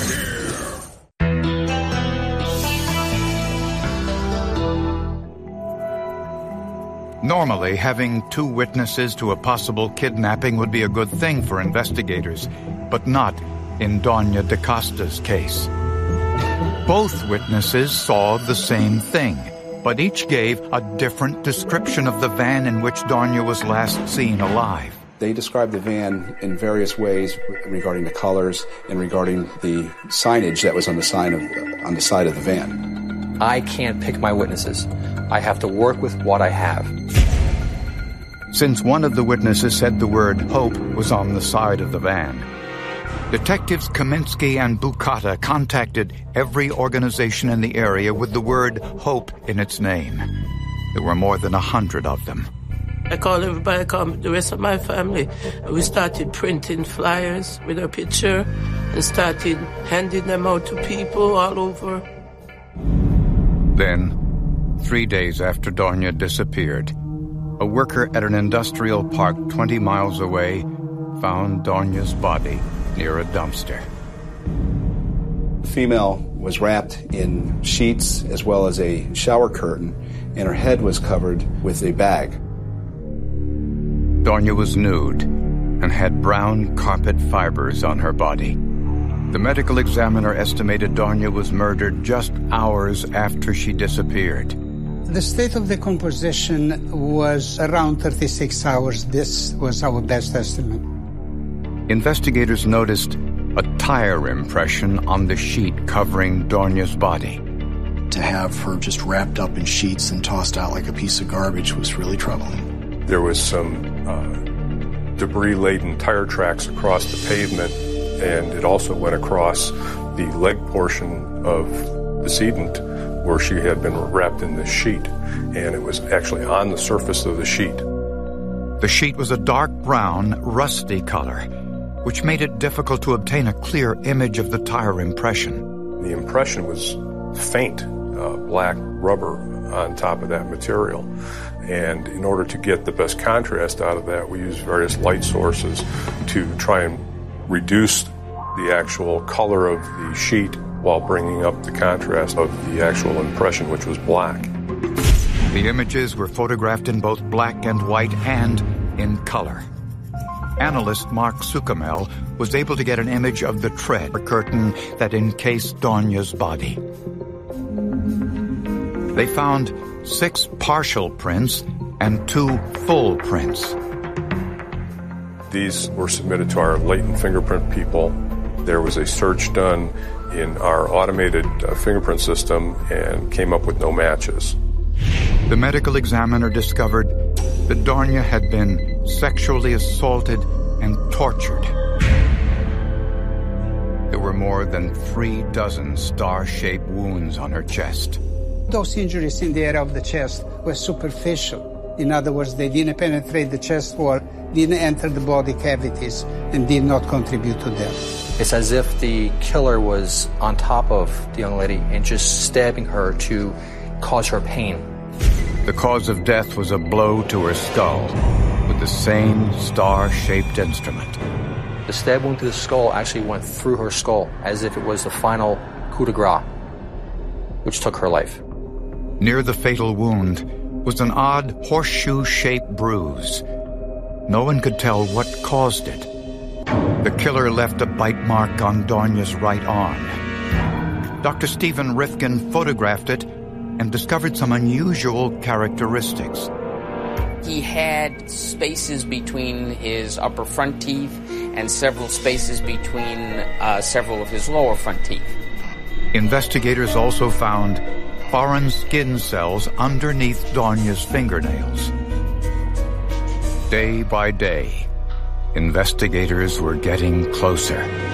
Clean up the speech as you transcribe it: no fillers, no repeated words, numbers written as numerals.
Normally, having two witnesses to a possible kidnapping would be a good thing for investigators, but not in Doña de Costa's case. Both witnesses saw the same thing, but each gave a different description of the van in which Doña was last seen alive. They described the van in various ways regarding the colors and regarding the signage that was on the side of the van. I can't pick my witnesses. I have to work with what I have. Since one of the witnesses said the word Hope was on the side of the van, Detectives Kaminsky and Bukata contacted every organization in the area with the word Hope in its name. There were more than 100 of them. I called everybody, I called the rest of my family. We started printing flyers with her picture and started handing them out to people all over. Then, 3 days after Doña disappeared, a worker at an industrial park 20 miles away found Doña's body near a dumpster. The female was wrapped in sheets as well as a shower curtain, and her head was covered with a bag. Doña was nude and had brown carpet fibers on her body. The medical examiner estimated Doña was murdered just hours after she disappeared. The state of decomposition was around 36 hours. This was our best estimate. Investigators noticed a tire impression on the sheet covering Doña's body. To have her just wrapped up in sheets and tossed out like a piece of garbage was really troubling. There was some debris-laden tire tracks across the pavement, and it also went across the leg portion of the decedent where she had been wrapped in this sheet, and it was actually on the surface of the sheet. The sheet was a dark brown, rusty color, which made it difficult to obtain a clear image of the tire impression. The impression was faint, black rubber on top of that material. And in order to get the best contrast out of that, we used various light sources to try and reduce the actual color of the sheet while bringing up the contrast of the actual impression, which was black. The images were photographed in both black and white and in color. Analyst Mark Sukamel was able to get an image of the tread curtain that encased Doña's body. They found 6 partial prints and 2 full prints. These were submitted to our latent fingerprint people. There was a search done in our automated fingerprint system and came up with no matches. The medical examiner discovered that Doña had been sexually assaulted and tortured. There were more than 3 dozen star-shaped wounds on her chest. Those injuries in the area of the chest were superficial. In other words, they didn't penetrate the chest wall, didn't enter the body cavities, and did not contribute to death. It's as if the killer was on top of the young lady and just stabbing her to cause her pain. The cause of death was a blow to her skull with the same star-shaped instrument. The stab wound to the skull actually went through her skull as if it was the final coup de grace, which took her life. Near the fatal wound was an odd horseshoe-shaped bruise. No one could tell what caused it. The killer left a bite mark on Doña's right arm. Dr. Stephen Rifkin photographed it and discovered some unusual characteristics. He had spaces between his upper front teeth and several spaces between several of his lower front teeth. Investigators also found foreign skin cells underneath Doña's fingernails. Day by day, investigators were getting closer.